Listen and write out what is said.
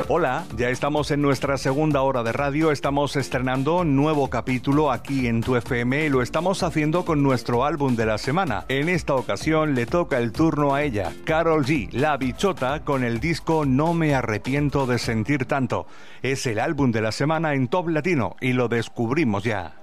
Hola, ya estamos en nuestra segunda hora de radio, estamos estrenando nuevo capítulo aquí en Tu FM y lo estamos haciendo con nuestro álbum de la semana. En esta ocasión le toca el turno a ella, Karol G, La Bichota, con el disco No me arrepiento de sentir tanto. Es el álbum de la semana en Top Latino y lo descubrimos ya.